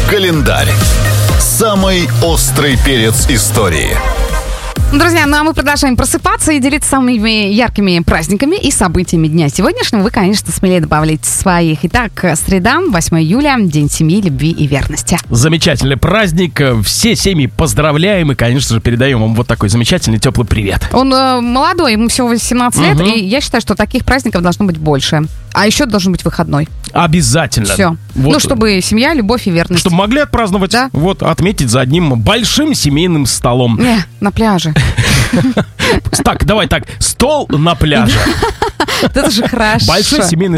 Календарь. Самый острый перец истории. Друзья, ну а мы продолжаем просыпаться и делиться самыми яркими праздниками и событиями дня сегодняшнего. Вы, конечно, смелее добавляйте своих. Итак, среда, 8 июля, День семьи, любви и верности. Замечательный праздник. Все семьи поздравляем и, конечно же, передаем вам вот такой замечательный теплый привет. Он молодой, ему всего 18 лет, и я считаю, что таких праздников должно быть больше. А еще должен быть выходной. Обязательно. Все. Вот. Ну, чтобы семья, любовь и верность. Чтобы могли отпраздновать, да? Вот, отметить за одним большим семейным столом. Не, на пляже. Так, давай так, стол на пляже. Это же хорошо. Большой семейный